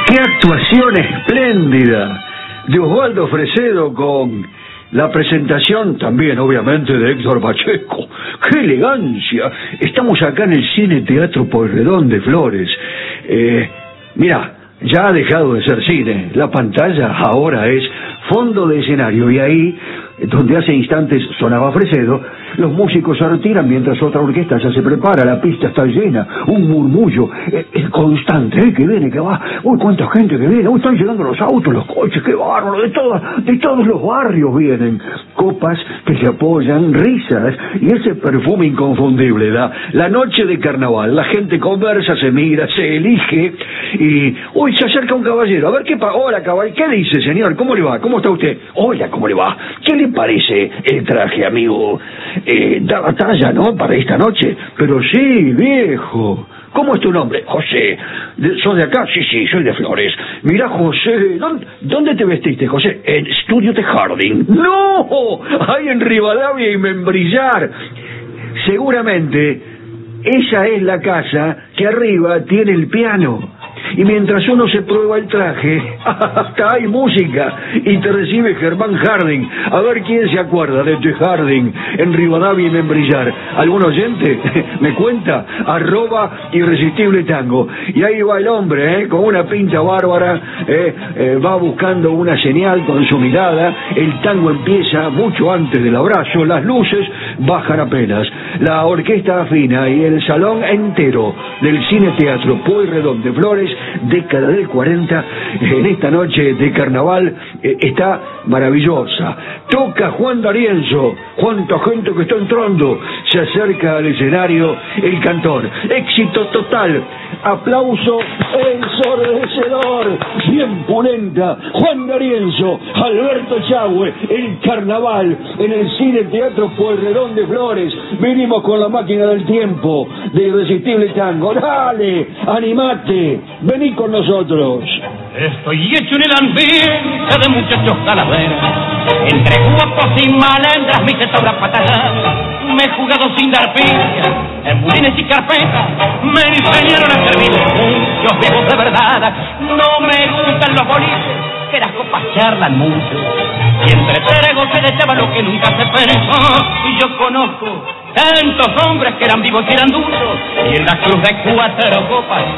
¡Qué actuación espléndida de Osvaldo Fresedo con la presentación también, obviamente, de Héctor Pacheco! ¡Qué elegancia! Estamos acá en el Cine Teatro Pueyrredón de Flores. Mira, ya ha dejado de ser cine. La pantalla ahora es fondo de escenario, y ahí, donde hace instantes sonaba Fresedo, los músicos se retiran mientras otra orquesta ya se prepara. La pista está llena, un murmullo constante, que viene, que va. Uy, cuánta gente que viene. Uy, están llegando los autos, los coches, qué bárbaro. De todos los barrios vienen. Copas que se apoyan, risas y ese perfume inconfundible. La noche de carnaval, la gente conversa, se mira, se elige y... Uy, se acerca un caballero. A ver, ¿qué pasa? Hola, caballero. ¿Qué dice, señor? ¿Cómo le va? ¿Cómo está usted? Hola, ¿cómo le va? ¿Qué le parece el traje, amigo? Da la talla, ¿no? Para esta noche. Pero sí, viejo. ¿Cómo es tu nombre? José. ¿Sos de acá? Sí, soy de Flores. Mirá, José, ¿dónde te vestiste, José? En Estudio de Harding. ¡No! Ahí en Rivadavia y Membrillar. Seguramente esa es la casa que arriba tiene el piano. Y mientras uno se prueba el traje, hasta hay música, y te recibe Germán Harding. A ver quién se acuerda de este Harding en Rivadavia y Membrillar. ¿Algún oyente? ¿Me cuenta? @Irresistible Tango. Y ahí va el hombre, con una pinta bárbara, va buscando una señal con su mirada. El tango empieza mucho antes del abrazo, las luces bajan apenas. La orquesta afina y el salón entero del Cine Teatro Pueyrredón de Flores, década del 40, en esta noche de carnaval, está maravillosa. Toca Juan D'Arienzo. Cuánta gente que está entrando. Se acerca al escenario el cantor. Éxito total. Aplauso ensordecedor. Bien pulenta. Juan D'Arienzo, Alberto Chahue, el carnaval en el Cine Teatro Pueyrredón de Flores. Venimos con la máquina del tiempo de Irresistible Tango. Dale, animate, vení con nosotros. Estoy hecho en el ambiente de muchachos calaveras, entre guapos y malandras, mi cetabra patalana. Me he jugado sin dar pilla, en bulines y carpetas, me enseñaron a servir muchos vivos de verdad. No me gustan los boliches, que las copas charlan mucho, y entre tragos se les lleva lo que nunca se pensó. Y yo conozco tantos hombres que eran vivos y eran duros, y en la cruz de 4 copas